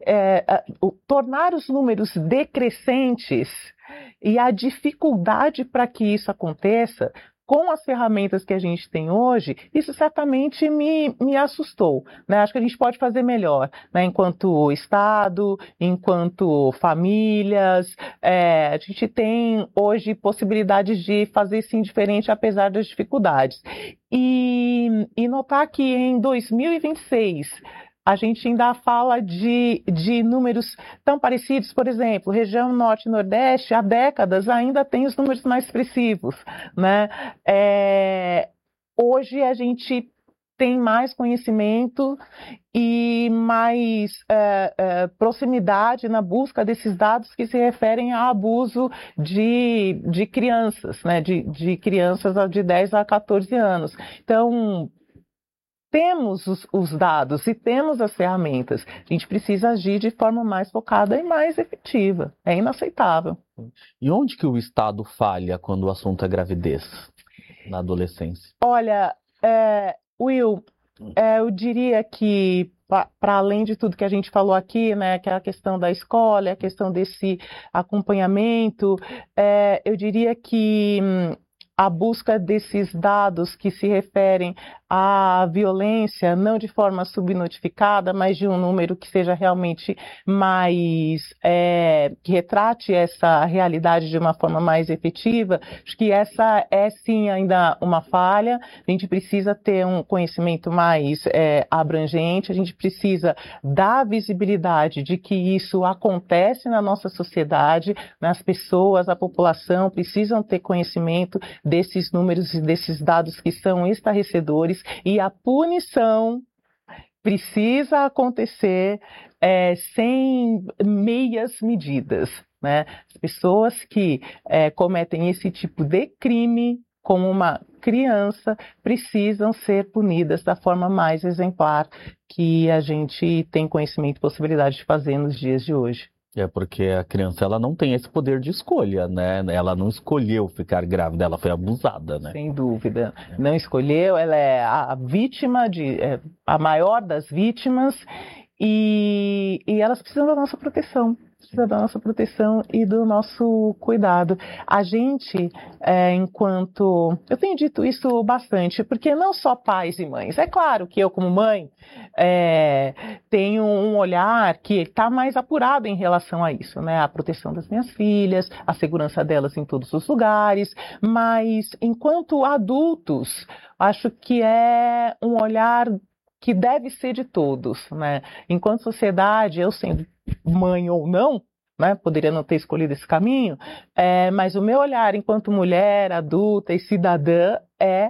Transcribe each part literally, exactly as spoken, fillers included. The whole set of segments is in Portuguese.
é, o, tornar os números decrescentes e a dificuldade para que isso aconteça, com as ferramentas que a gente tem hoje, isso certamente me, me assustou, né? Acho que a gente pode fazer melhor, né? Enquanto Estado, enquanto famílias, é, a gente tem hoje possibilidades de fazer sim diferente, apesar das dificuldades. E, e notar que em dois mil e vinte e seis, a gente ainda fala de, de números tão parecidos, por exemplo, região norte e nordeste, há décadas ainda tem os números mais expressivos, né? É, hoje a gente tem mais conhecimento e mais é, é, proximidade na busca desses dados que se referem a abuso de, de crianças, né? De, de crianças de dez a quatorze anos. Então, temos os, os dados e temos as ferramentas. A gente precisa agir de forma mais focada e mais efetiva. É inaceitável. E onde que o Estado falha quando o assunto é gravidez na adolescência? Olha, é, Will, é, eu diria que, para além de tudo que a gente falou aqui, né, que é a questão da escola, a questão desse acompanhamento, é, eu diria que hum, a busca desses dados que se referem à violência, não de forma subnotificada, mas de um número que seja realmente mais, é, que retrate essa realidade de uma forma mais efetiva, acho que essa é sim ainda uma falha. A gente precisa ter um conhecimento mais é, abrangente, a gente precisa dar visibilidade de que isso acontece na nossa sociedade, nas pessoas, a população precisam ter conhecimento desses números e desses dados que são estarrecedores, e a punição precisa acontecer é, sem meias medidas, né? As pessoas que é, cometem esse tipo de crime com uma criança precisam ser punidas da forma mais exemplar que a gente tem conhecimento e possibilidade de fazer nos dias de hoje. É porque a criança ela não tem esse poder de escolha, né? Ela não escolheu ficar grávida, ela foi abusada, né? Sem dúvida. Não escolheu, ela é a vítima, de, é a maior das vítimas e, e elas precisam da nossa proteção. Precisa da nossa proteção e do nosso cuidado. A gente, é, enquanto... Eu tenho dito isso bastante, porque não só pais e mães. É claro que eu, como mãe, é, tenho um olhar que está mais apurado em relação a isso, né? A proteção das minhas filhas, a segurança delas em todos os lugares, mas enquanto adultos, acho que é um olhar que deve ser de todos, né? Enquanto sociedade, eu sendo mãe ou não, né, poderia não ter escolhido esse caminho, é, mas o meu olhar enquanto mulher, adulta e cidadã é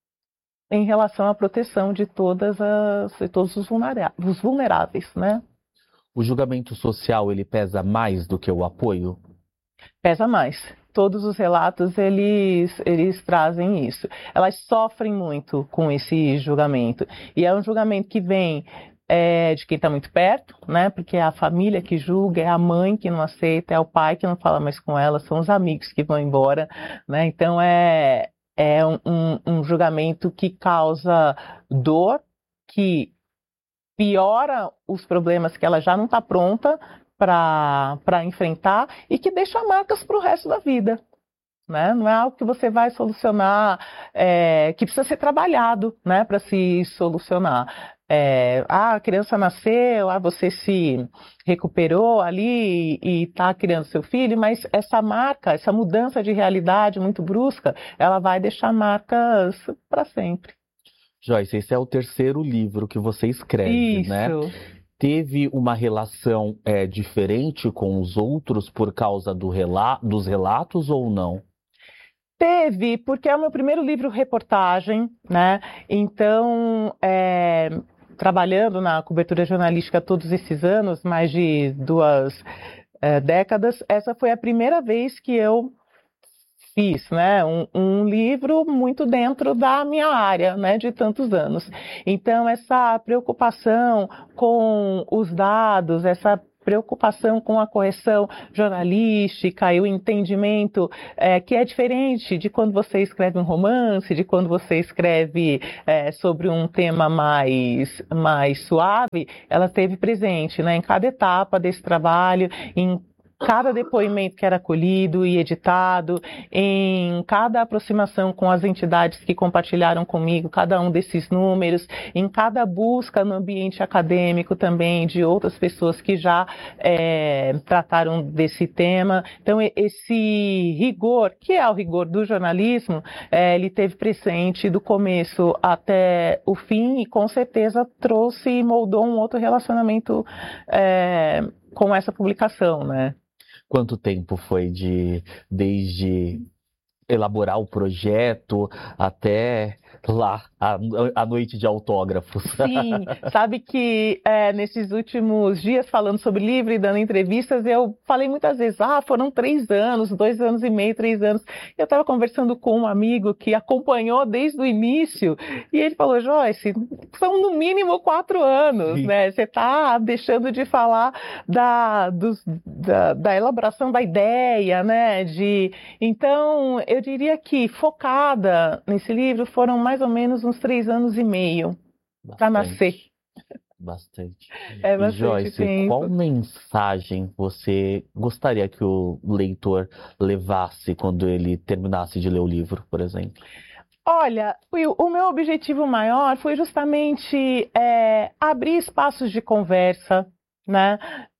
em relação à proteção de todas as, de todos os vulneráveis, os vulneráveis, né? O julgamento social, ele pesa mais do que o apoio? Pesa mais. Todos os relatos, eles, eles trazem isso. Elas sofrem muito com esse julgamento. E é um julgamento que vem é, de quem está muito perto, né? Porque é a família que julga, é a mãe que não aceita, é o pai que não fala mais com ela, são os amigos que vão embora, né? Então, é, é um, um, um julgamento que causa dor, que piora os problemas que ela já não está pronta para enfrentar e que deixa marcas para o resto da vida. Né? Não é algo que você vai solucionar, é, que precisa ser trabalhado, né, para se solucionar. É, ah, a criança nasceu, ah, você se recuperou ali e está criando seu filho, mas essa marca, essa mudança de realidade muito brusca, ela vai deixar marcas para sempre. Joyce, esse é o terceiro livro que você escreve, Isso. né? Teve uma relação é, diferente com os outros por causa do rela- dos relatos ou não? Teve, porque é o meu primeiro livro reportagem, né? Então, é, trabalhando na cobertura jornalística todos esses anos, mais de duas é, décadas, essa foi a primeira vez que eu fiz, né, um, um livro muito dentro da minha área, né, de tantos anos. Então, essa preocupação com os dados, essa preocupação com a correção jornalística e o entendimento é, que é diferente de quando você escreve um romance, de quando você escreve é, sobre um tema mais, mais suave, ela esteve presente, né, em cada etapa desse trabalho, em cada depoimento que era colhido e editado, em cada aproximação com as entidades que compartilharam comigo cada um desses números, em cada busca no ambiente acadêmico também de outras pessoas que já é, trataram desse tema. Então, esse rigor, que é o rigor do jornalismo, é, ele teve presente do começo até o fim e com certeza trouxe e moldou um outro relacionamento é, com essa publicação, né? Quanto tempo foi de desde elaborar o projeto até lá, a, a noite de autógrafos? Sim, sabe que é, nesses últimos dias falando sobre livro e dando entrevistas, eu falei muitas vezes, ah, foram três anos, dois anos e meio, três anos. Eu estava conversando com um amigo que acompanhou desde o início e ele falou, Joyce, são no mínimo quatro anos, Sim. né? Você está deixando de falar da, dos, da, da elaboração da ideia, né? De... Então, eu diria que focada nesse livro foram mais ou menos uns três anos e meio para nascer. Bastante. É bastante Joyce, tempo. Qual mensagem você gostaria que o leitor levasse quando ele terminasse de ler o livro, por exemplo? Olha, Will, o meu objetivo maior foi justamente é, abrir espaços de conversa, né,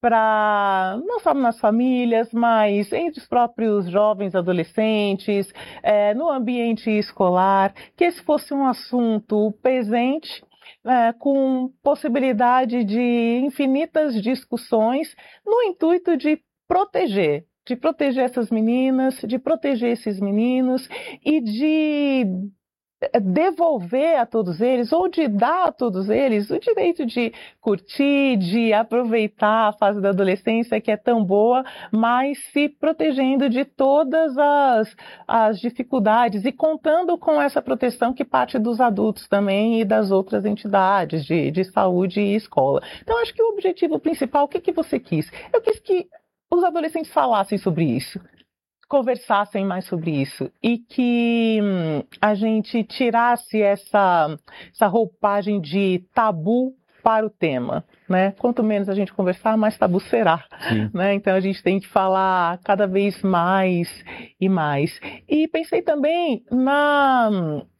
para não só nas famílias, mas entre os próprios jovens adolescentes, é, no ambiente escolar, que esse fosse um assunto presente, é, com possibilidade de infinitas discussões, no intuito de proteger, de proteger essas meninas, de proteger esses meninos e de devolver a todos eles, ou de dar a todos eles, o direito de curtir, de aproveitar a fase da adolescência que é tão boa, mas se protegendo de todas as, as dificuldades e contando com essa proteção que parte dos adultos também e das outras entidades de, de saúde e escola. Então, acho que o objetivo principal, o que, que você quis? Eu quis que os adolescentes falassem sobre isso, conversassem mais sobre isso e que hum, a gente tirasse essa, essa roupagem de tabu para o tema, né? Quanto menos a gente conversar, mais tabu será, né? Então a gente tem que falar cada vez mais e mais. E pensei também na...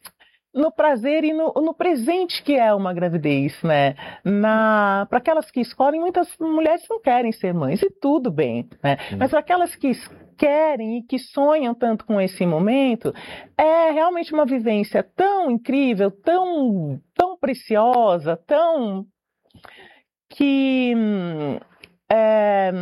no prazer e no, no presente que é uma gravidez, né? Na, para aquelas que escolhem, muitas mulheres não querem ser mães, e tudo bem, né? Mas para aquelas que querem e que sonham tanto com esse momento, é realmente uma vivência tão incrível, tão, tão preciosa, tão... que é,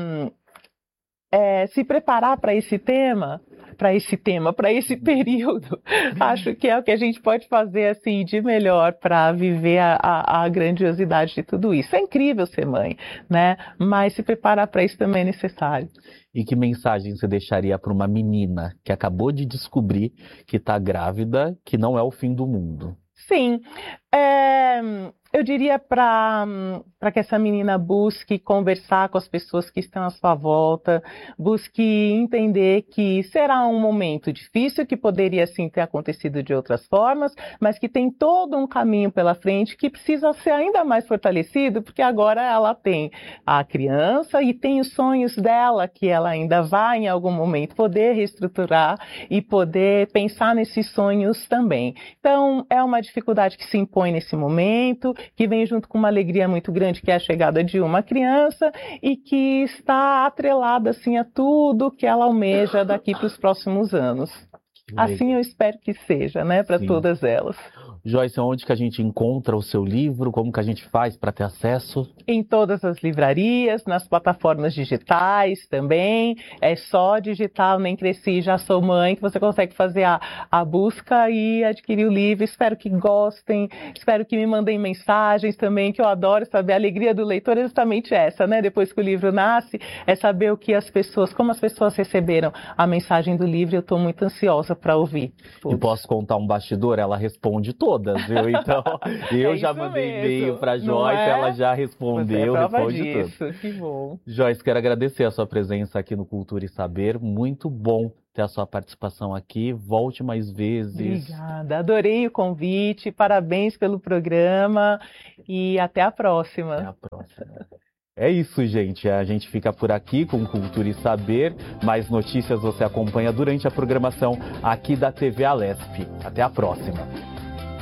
é, se preparar para esse tema... para esse tema, para esse período, acho que é o que a gente pode fazer assim de melhor para viver a, a, a grandiosidade de tudo isso. É incrível ser mãe, né? Mas se preparar para isso também é necessário. E que mensagem você deixaria para uma menina que acabou de descobrir que está grávida, que não é o fim do mundo? Sim, é, eu diria para para que essa menina busque conversar com as pessoas que estão à sua volta, busque entender que será um momento difícil, que poderia sim ter acontecido de outras formas, mas que tem todo um caminho pela frente que precisa ser ainda mais fortalecido, porque agora ela tem a criança e tem os sonhos dela, que ela ainda vai em algum momento poder reestruturar e poder pensar nesses sonhos também. Então, é uma dificuldade que se impõe nesse momento, que vem junto com uma alegria muito grande, que é a chegada de uma criança e que está atrelada assim a tudo que ela almeja daqui para os próximos anos. Assim eu espero que seja, né, para todas elas. Joyce, onde que a gente encontra o seu livro? Como que a gente faz para ter acesso? Em todas as livrarias, nas plataformas digitais também. É só digitar Nem Cresci, Já Sou Mãe, que você consegue fazer a, a busca e adquirir o livro. Espero que gostem, espero que me mandem mensagens também, que eu adoro saber. A alegria do leitor é justamente essa, né? Depois que o livro nasce, é saber o que as pessoas, como as pessoas receberam a mensagem do livro. Eu estou muito ansiosa para ouvir. Todos. E posso contar um bastidor? Ela responde todas todas, viu? Então, eu É já isso mandei mesmo, e-mail para não Joyce, é? ela já Você é respondeu, prova responde tudo. disso, que bom. Joyce, quero agradecer a sua presença aqui no Cultura e Saber. Muito bom ter a sua participação aqui. Volte mais vezes. Obrigada, adorei o convite, parabéns pelo programa e até a Até próxima. a próxima. É isso, gente. A gente fica por aqui com Cultura e Saber. Mais notícias você acompanha durante a programação aqui da T V Alesp. Até a próxima.